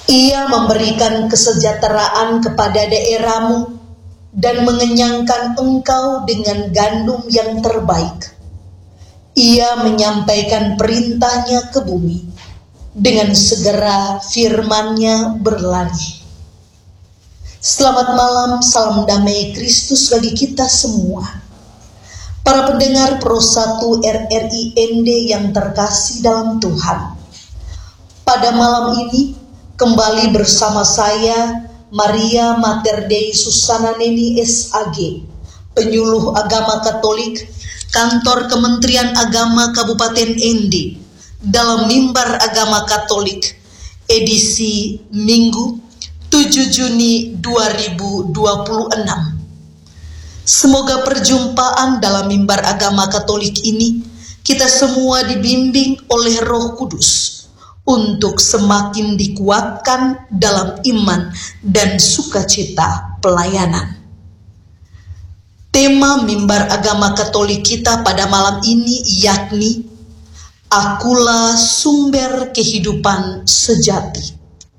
Ia memberikan kesejahteraan kepada daerahmu dan mengenyangkan engkau dengan gandum yang terbaik. Ia menyampaikan perintahnya ke bumi, dengan segera firman-Nya berlari. Selamat malam, salam damai Kristus bagi kita semua. Para pendengar Pro 1 RRI ND yang terkasih dalam Tuhan. Pada malam ini, kembali bersama saya, Maria Mater Dei Susana Neni SAG, penyuluh agama Katolik, Kantor Kementerian Agama Kabupaten ND, dalam Mimbar Agama Katolik, edisi Minggu 7 Juni 2026. Semoga perjumpaan dalam Mimbar Agama Katolik ini, kita semua dibimbing oleh Roh Kudus, untuk semakin dikuatkan dalam iman dan sukacita pelayanan. Tema Mimbar Agama Katolik kita pada malam ini yakni Akulah Sumber Kehidupan Sejati.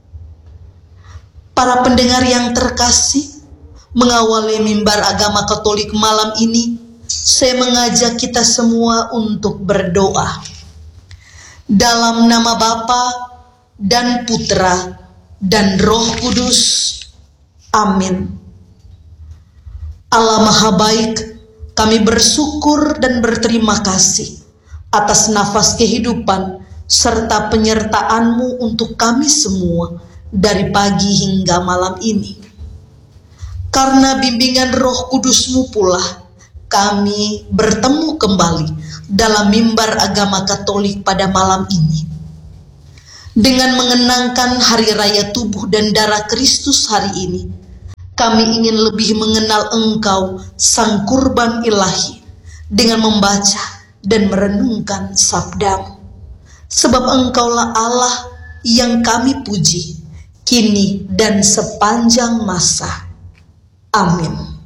Para pendengar yang terkasih, mengawali Mimbar Agama Katolik malam ini, saya mengajak kita semua untuk berdoa. Dalam nama Bapa dan Putra dan Roh Kudus. Amin. Allah Maha Baik, kami bersyukur dan berterima kasih atas nafas kehidupan serta penyertaan-Mu untuk kami semua dari pagi hingga malam ini. Karena bimbingan Roh Kudus-Mu pula, kami bertemu kembali dalam Mimbar Agama Katolik pada malam ini. Dengan mengenangkan Hari Raya Tubuh dan Darah Kristus hari ini, kami ingin lebih mengenal Engkau, Sang Kurban Ilahi, dengan membaca dan merenungkan sabda-Mu. Sebab Engkaulah Allah yang kami puji, kini dan sepanjang masa. Amin.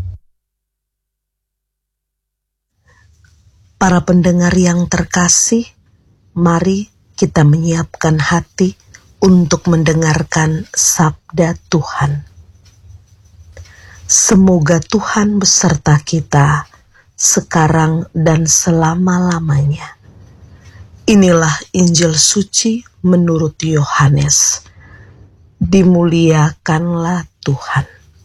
Para pendengar yang terkasih, mari kita menyiapkan hati untuk mendengarkan sabda Tuhan. Semoga Tuhan beserta kita sekarang dan selama-lamanya. Inilah Injil suci menurut Yohanes. Dimuliakanlah Tuhan.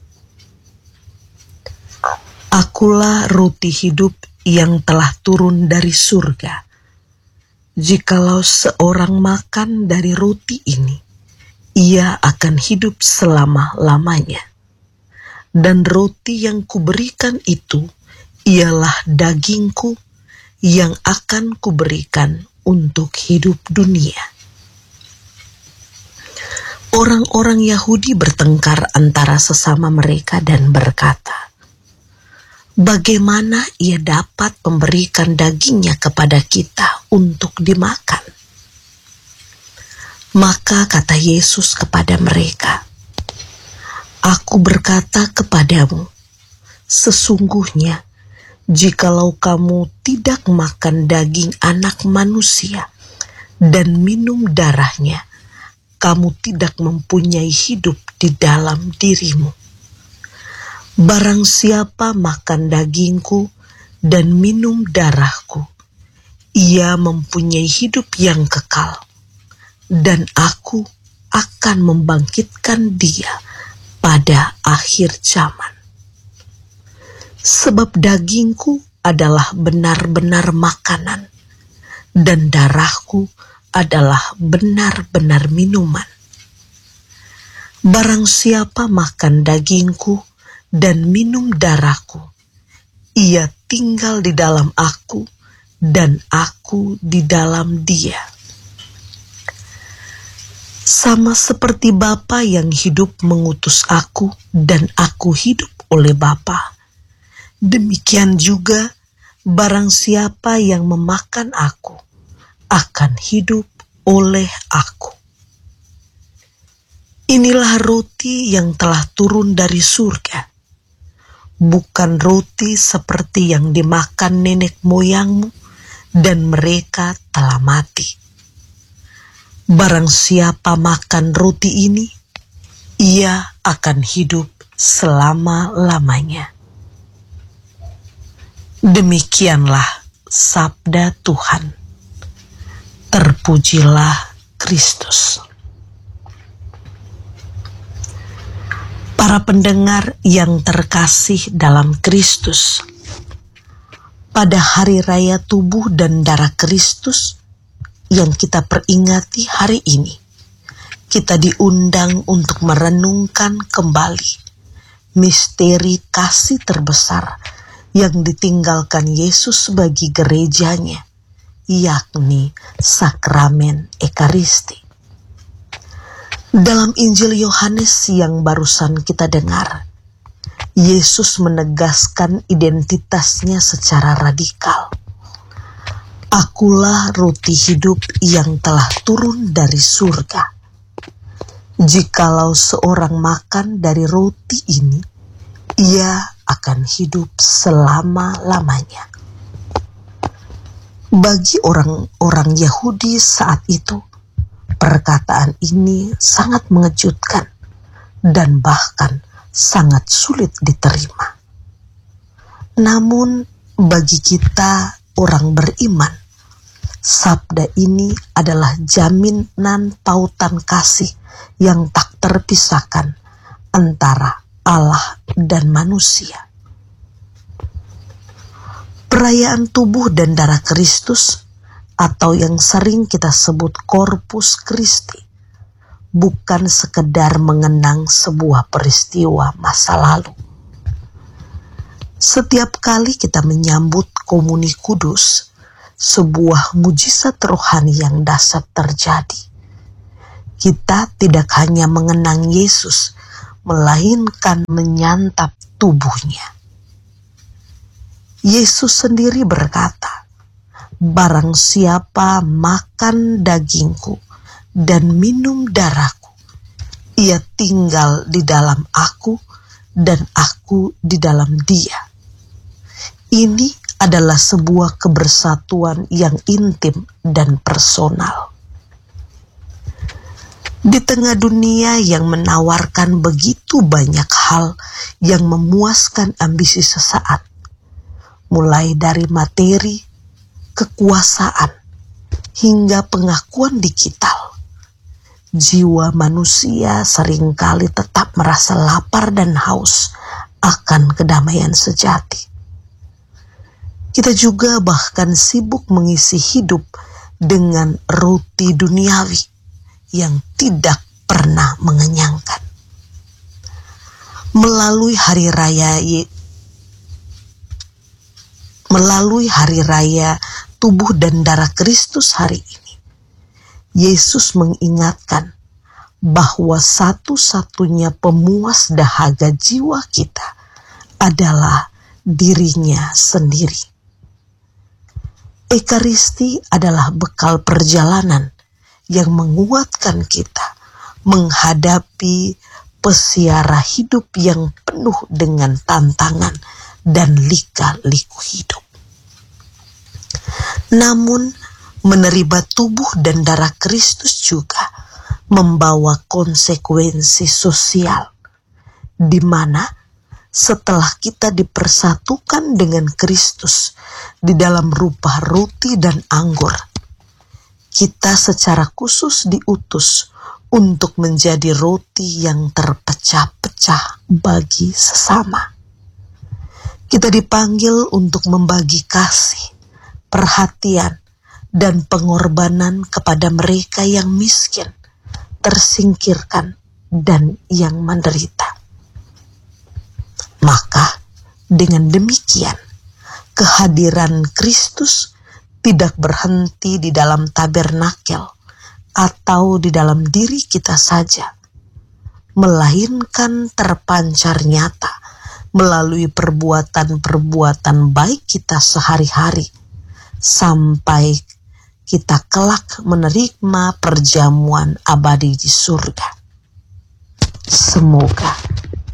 Akulah roti hidup yang telah turun dari surga. Jikalau seorang makan dari roti ini, ia akan hidup selama-lamanya. Dan roti yang kuberikan itu ialah dagingku yang akan kuberikan untuk hidup dunia. Orang-orang Yahudi bertengkar antara sesama mereka dan berkata, bagaimana ia dapat memberikan dagingnya kepada kita untuk dimakan? Maka kata Yesus kepada mereka, Aku berkata kepadamu, sesungguhnya jikalau kamu tidak makan daging anak manusia dan minum darahnya, kamu tidak mempunyai hidup di dalam dirimu. Barang siapa makan dagingku dan minum darahku, ia mempunyai hidup yang kekal, dan aku akan membangkitkan dia pada akhir zaman. Sebab dagingku adalah benar-benar makanan, dan darahku adalah benar-benar minuman. Barang siapa makan dagingku dan minum darahku, ia tinggal di dalam aku, dan aku di dalam dia. Sama seperti Bapa yang hidup mengutus aku, dan aku hidup oleh Bapa, demikian juga barang siapa yang memakan aku, akan hidup oleh aku. Inilah roti yang telah turun dari surga, bukan roti seperti yang dimakan nenek moyangmu dan mereka telah mati. Barang siapa makan roti ini, ia akan hidup selama-lamanya. Demikianlah sabda Tuhan. Terpujilah Kristus. Para pendengar yang terkasih dalam Kristus, pada hari raya tubuh dan darah Kristus yang kita peringati hari ini, kita diundang untuk merenungkan kembali misteri kasih terbesar yang ditinggalkan Yesus bagi gerejanya, yakni sakramen Ekaristi. Dalam Injil Yohanes yang barusan kita dengar, Yesus menegaskan identitasnya secara radikal. Akulah roti hidup yang telah turun dari surga. Jikalau seorang makan dari roti ini, ia akan hidup selama-lamanya. Bagi orang-orang Yahudi saat itu, perkataan ini sangat mengejutkan dan bahkan sangat sulit diterima. Namun bagi kita orang beriman, sabda ini adalah jaminan tautan kasih yang tak terpisahkan antara Allah dan manusia. Perayaan tubuh dan darah Kristus, atau yang sering kita sebut Corpus Christi, bukan sekedar mengenang sebuah peristiwa masa lalu. Setiap kali kita menyambut Komuni Kudus, sebuah mujizat rohani yang dahsyat terjadi. Kita tidak hanya mengenang Yesus, melainkan menyantap tubuhnya. Yesus sendiri berkata, "Barang siapa makan dagingku dan minum darahku, ia tinggal di dalam aku dan aku di dalam dia." Ini adalah sebuah kebersatuan yang intim dan personal. Di tengah dunia yang menawarkan begitu banyak hal yang memuaskan ambisi sesaat, mulai dari materi, kekuasaan, hingga pengakuan digital, jiwa manusia seringkali tetap merasa lapar dan haus akan kedamaian sejati. Kita juga bahkan sibuk mengisi hidup dengan roti duniawi yang tidak pernah mengenyangkan. Melalui hari raya tubuh dan darah Kristus hari ini, Yesus mengingatkan bahwa satu-satunya pemuas dahaga jiwa kita adalah dirinya sendiri. Ekaristi adalah bekal perjalanan yang menguatkan kita menghadapi pesiara hidup yang penuh dengan tantangan dan lika-liku hidup. Namun, menerima tubuh dan darah Kristus juga membawa konsekuensi sosial, di mana setelah kita dipersatukan dengan Kristus di dalam rupa roti dan anggur, kita secara khusus diutus untuk menjadi roti yang terpecah-pecah bagi sesama. Kita dipanggil untuk membagi kasih, perhatian, dan pengorbanan kepada mereka yang miskin, tersingkirkan, dan yang menderita. Maka dengan demikian, kehadiran Kristus tidak berhenti di dalam tabernakel atau di dalam diri kita saja, melainkan terpancar nyata melalui perbuatan-perbuatan baik kita sehari-hari, sampai kita kelak menerima perjamuan abadi di surga. Semoga